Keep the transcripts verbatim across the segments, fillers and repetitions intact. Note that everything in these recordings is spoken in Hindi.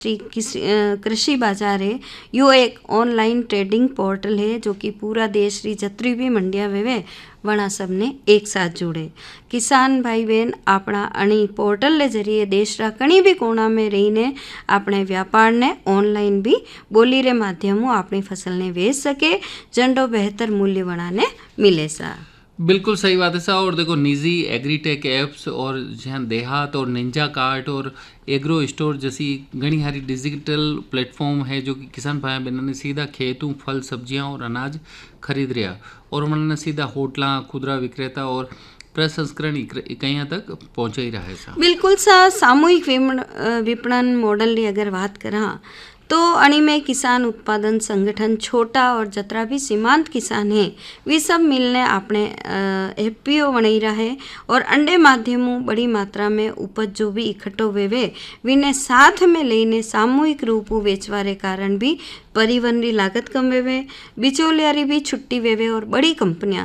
किसी कृषि बाजार है, यो एक ऑनलाइन ट्रेडिंग पोर्टल है जो कि पूरा देश री जतरी भी मंडिया वेवे वणा सबने एक साथ जोड़े। किसान भाई बहन अपना अणी पोर्टल ले जरिए देश रा कणी भी कोना में रहीने अपने व्यापार ने ऑनलाइन भी बोली रे माध्यमों अपनी फसल ने बेच सके, जंडो बेहतर मूल्य बनाने मिले सा। बिल्कुल सही बात है साहब। और देखो निजी एग्रीटेक ऐप्स और जहाँ देहात और निंजा कार्ट और एग्रो स्टोर जैसी घनी सारी डिजिटल प्लेटफॉर्म है जो कि किसान भाई बहनों ने सीधा खेतों फल सब्जियां और अनाज खरीद रहा और उन्होंने सीधा होटला खुदरा विक्रेता और प्रसंस्करण इकाइयां तक पहुंचा ही रहा है साहब। बिल्कुल सा सामूहिक विपणन मॉडल की अगर बात करा तो अणी में किसान उत्पादन संगठन छोटा और जतरा भी सीमांत किसान है वे सब मिलने अपने एफपीओ बनाई रहा है और अंडे माध्यमों बड़ी मात्रा में उपज जो भी इकट्ठो वेवे विने साथ में लेने सामूहिक रूप बेचवारे कारण भी परिवहन री लागत कम वेवे, बिचौलियारी भी छुट्टी वेवे और बड़ी कंपनियां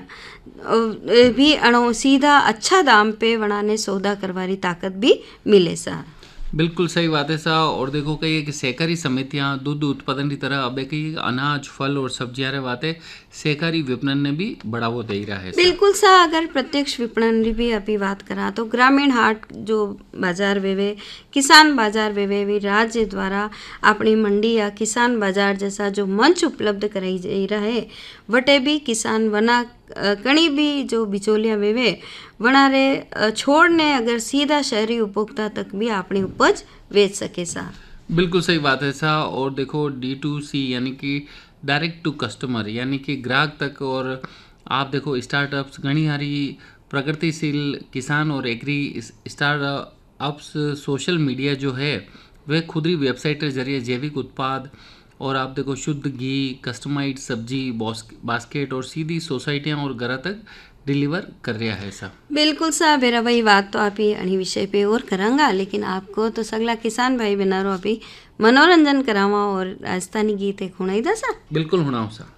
भी अणो सीधा अच्छा दाम पे बनाने सौदा करवारी ताकत भी मिले सा। बिल्कुल सही बात है साहब। और देखो कही कि सहकारी समितियां दूध उत्पादन की तरह अब कही अनाज फल और सब्जियां रे बातें सहकारी विपणन ने भी बढ़ावा दे रहा है। बिल्कुल सा अगर प्रत्यक्ष विपणन की भी अभी बात करा तो ग्रामीण हाट जो बाजार वेवे किसान बाजार वेवे भी राज्य द्वारा अपनी मंडी या किसान बाजार जैसा जो मंच उपलब्ध कराई जा रहा है वटे भी किसान वना कणी भी जो बिचौलिया वेवे वना रे छोड़ने अगर सीधा शहरी उपभोक्ता तक भी अपनी उपज बेच सके सा। बिल्कुल सही बात है सा। और देखो डी टू सी यानी कि डायरेक्ट टू कस्टमर यानी कि ग्राहक तक। और आप देखो स्टार्टअप्स घनी सारी प्रगतिशील किसान और एग्री स्टार्टअप्स सोशल मीडिया जो है वह खुद ही वेबसाइट के जरिए जैविक उत्पाद और आप देखो शुद्ध घी कस्टमाइज्ड सब्जी बास्केट और सीधी सोसाइटियाँ और घर तक डिलीवर कर रहा है सा। बिल्कुल सा मेरा भाई बात तो आप ही अणी विषय पे और करांगा, लेकिन आपको तो सगला किसान भाई बना रो अभी मनोरंजन करावा और राजस्थानी गीत एक होना ही था सा। बिल्कुल होना सा।